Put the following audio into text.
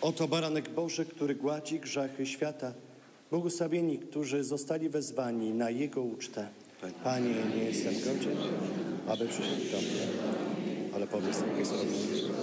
Oto baranek Boży, który gładzi grzechy świata. Błogosławieni, którzy zostali wezwani na Jego ucztę. Panie, nie jestem godzien, aby przyszedł do mnie, ale powiedz tylko słowo